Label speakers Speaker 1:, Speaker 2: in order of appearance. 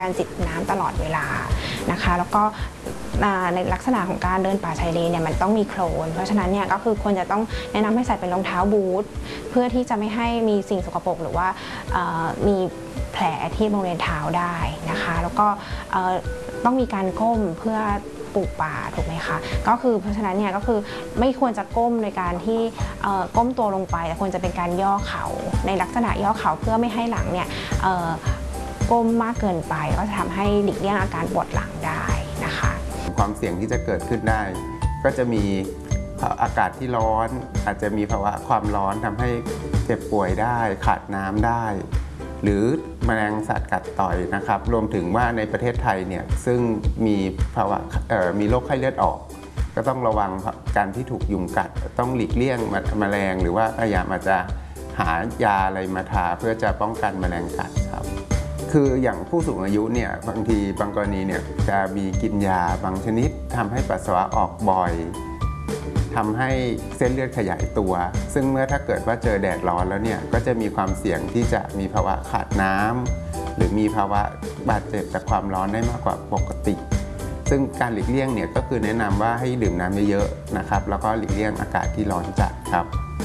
Speaker 1: การจิบน้ำตลอดเวลานะคะแล้วก็ในลักษณะของการเดินป่าชายเลนเนี่ยมันต้องมีโคลนเพราะฉะนั้นเนี่ยก็คือควรจะต้องแนะนำให้ใส่เป็นรองเท้าบูทเพื่อที่จะไม่ให้มีสิ่งสกปรกหรือว่ามีแผลที่บริเวณเท้าได้นะคะแล้วก็ต้องมีการก้มเพื่อปลูกป่าถูกไหมคะก็คือเพราะฉะนั้นเนี่ยก็คือไม่ควรจะก้มในการที่ก้มตัวลงไปแต่ควรจะเป็นการย่อเข่าในลักษณะย่อเข่าเพื่อไม่ให้หลังเนี่ยก้มมากเกินไปก็จะทำให้หลีกเลี่ยงอาการปวดหลังได้นะคะ
Speaker 2: ความเสี่ยงที่จะเกิดขึ้นได้ก็จะมีอากาศที่ร้อนอาจจะมีภาวะความร้อนทำให้เจ็บป่วยได้ขาดน้ำได้หรือแมลงสัตว์กัดต่อยนะครับรวมถึงว่าในประเทศไทยเนี่ยซึ่งมีภาวะมีโรคไข้เลือดออกก็ต้องระวังการที่ถูกยุงกัดต้องหลีกเลี่ยงแมลงหรือว่าพยายามอาจจะหายาอะไรมาทาเพื่อจะป้องกันแมลงกัดครับคืออย่างผู้สูงอายุเนี่ยบางทีบางกรณีเนี่ยจะมีกินยาบางชนิดทำให้ปัสสาวะออกบ่อยทำให้เส้นเลือดขยายตัวซึ่งเมื่อถ้าเกิดว่าเจอแดดร้อนแล้วเนี่ยก็จะมีความเสี่ยงที่จะมีภาวะขาดน้ำหรือมีภาวะบาดเจ็บจากความร้อนได้มากกว่าปกติซึ่งการหลีกเลี่ยงเนี่ยก็คือแนะนำว่าให้ดื่มน้ำเยอะๆนะครับแล้วก็หลีกเลี่ยงอากาศที่ร้อนจัดครับ